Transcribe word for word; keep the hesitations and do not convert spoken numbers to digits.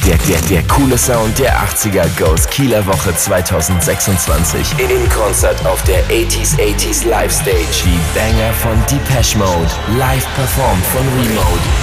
Der, der, der coole Sound der achtziger goes Kieler Woche zwanzig sechsundzwanzig. In Konzert auf der achtziger achtziger Live Stage. Die Banger von Depeche Mode. Live performt von Remote.